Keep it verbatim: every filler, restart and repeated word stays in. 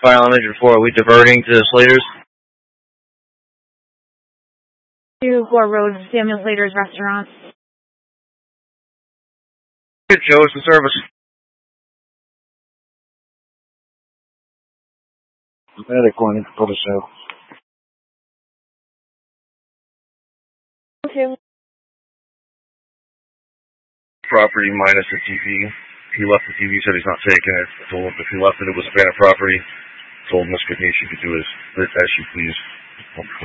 File on engine four, are we diverting to Slater's? To Gore Road, Samuel Slater's restaurant. Good, Joe, it's the service. Medic going in for the show. Okay. Property minus the T V. He left the T V, said he's not taking it. I told him if he left it, it was abandoned property. Told Miss Goodney she could do as, as she pleased.